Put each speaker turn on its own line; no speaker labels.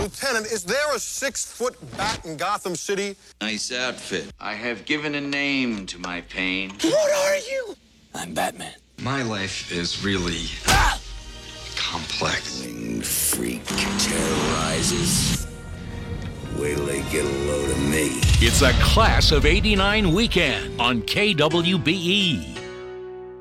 Lieutenant, is there a 6-foot bat in Gotham City?
Nice outfit. I have given a name to my pain.
What are you?
I'm Batman.
My life is really complex.
Winged freak terrorizes. Wait till they get a load of me.
It's a Class of '89 weekend on KWBE.